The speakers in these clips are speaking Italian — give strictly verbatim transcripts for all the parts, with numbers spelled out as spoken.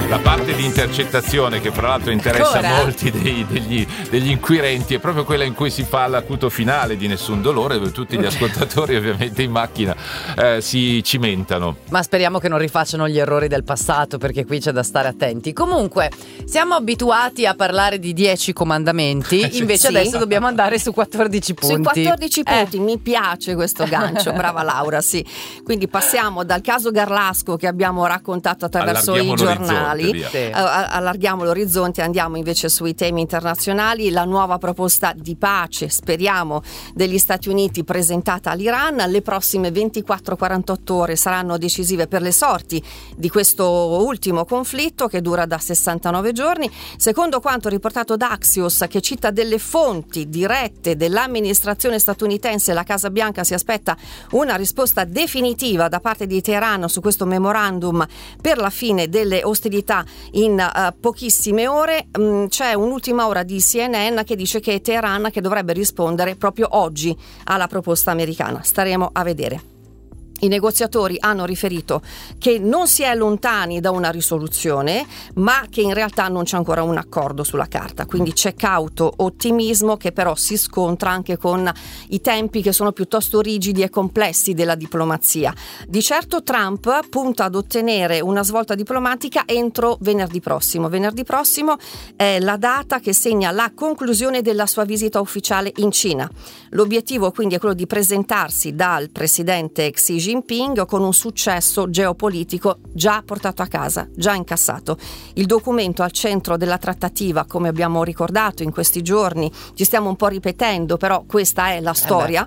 La parte di intercettazione che fra l'altro interessa Ancora? molti dei, degli, degli inquirenti è proprio quella in cui si fa l'acuto finale di Nessun Dolore, dove tutti gli ascoltatori ovviamente in macchina eh, si cimentano. Ma speriamo che non rifacciano gli errori del passato, perché qui c'è da stare attenti. Comunque siamo abituati a parlare di dieci comandamenti, invece Sì. adesso dobbiamo andare su quattordici punti. Sui quattordici Eh. punti, mi piace questo gancio, brava Laura, sì. Quindi passiamo dal caso Garlasco che abbiamo raccontato attraverso i Allarghiamo giornali, l'orizzonte, via. Sì. a- allarghiamo l'orizzonte, andiamo invece sui temi internazionali. La nuova proposta di pace, speriamo, degli Stati Uniti presentata all'Iran. Le prossime ventiquattro quarantotto ore saranno decisive per le sorti di questo ultimo conflitto che dura da sessantanove giorni. Secondo quanto riportato da Axios, che cita delle fonti dirette dell'amministrazione statunitense, la Casa Bianca si aspetta una risposta definitiva da parte di Teheran su questo memorandum per la fine delle ostilità in uh, pochissime ore. Mm, c'è un'ultima ora di C N N che dice che è Teheran che dovrebbe rispondere proprio oggi alla proposta americana. Staremo a vedere. I negoziatori hanno riferito che non si è lontani da una risoluzione, ma che in realtà non c'è ancora un accordo sulla carta, quindi c'è cauto ottimismo che però si scontra anche con i tempi che sono piuttosto rigidi e complessi della diplomazia. Di certo Trump punta ad ottenere una svolta diplomatica entro venerdì prossimo. Venerdì prossimo è la data che segna la conclusione della sua visita ufficiale in Cina. L'obiettivo quindi è quello di presentarsi dal presidente Xi Jinping con un successo geopolitico già portato a casa, già incassato. Il documento al centro della trattativa, come abbiamo ricordato in questi giorni, ci stiamo un po' ripetendo, però questa è la storia.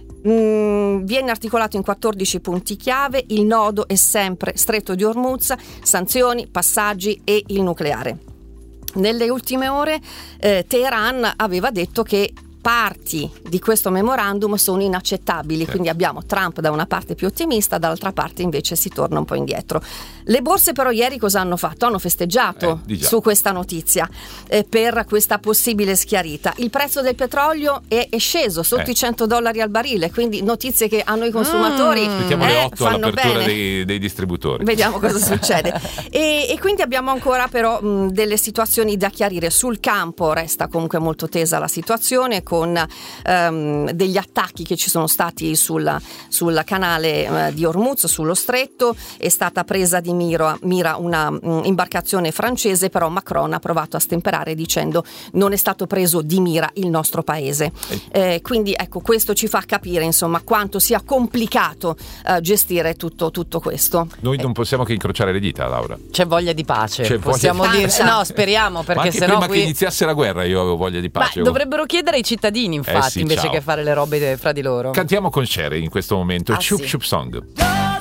Mm, viene articolato in quattordici punti chiave. Il nodo è sempre Stretto di Hormuz, sanzioni, passaggi e il nucleare. Nelle ultime ore eh, Teheran aveva detto che parti di questo memorandum sono inaccettabili, quindi abbiamo Trump da una parte più ottimista, dall'altra parte invece si torna un po' indietro. Le borse però ieri cosa hanno fatto? Hanno festeggiato Eh, di già. su questa notizia eh, per questa possibile schiarita. Il prezzo del petrolio è, è sceso sotto Eh. i cento dollari al barile, quindi notizie che a noi consumatori Aspettiamo le eh, otto fanno all'apertura bene. dei, dei distributori. Vediamo cosa succede. E, e quindi abbiamo ancora però mh, delle situazioni da chiarire. Sul campo resta comunque molto tesa la situazione, con ehm, degli attacchi che ci sono stati sul, sul canale eh, di Hormuz, sullo stretto. È stata presa di mira, mira una mh, imbarcazione francese, però Macron ha provato a stemperare dicendo non è stato preso di mira il nostro paese. Eh, quindi ecco, questo ci fa capire insomma quanto sia complicato eh, gestire tutto, tutto questo. Noi non possiamo che incrociare le dita, Laura. C'è voglia di pace, C'è voglia possiamo di dire. pace. No, speriamo, Ma perché anche sennò prima qui che iniziasse la guerra io avevo voglia di Ma pace. dovrebbero chiedere ai cittadini, infatti, Eh sì, invece ciao. che fare le robe fra di loro. Cantiamo con Sherry in questo momento. Ah, Chup sì. Chup Song.